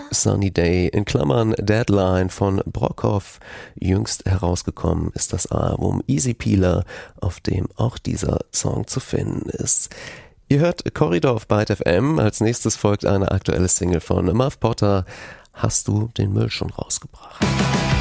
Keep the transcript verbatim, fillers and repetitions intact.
Sunny Day in Klammern Deadline von Brockhoff. Jüngst herausgekommen ist das Album Easy Peeler, auf dem auch dieser Song zu finden ist. Ihr hört Corridor auf Byte F M. Als nächstes folgt eine aktuelle Single von Muff Potter. Hast du den Müll schon rausgebracht?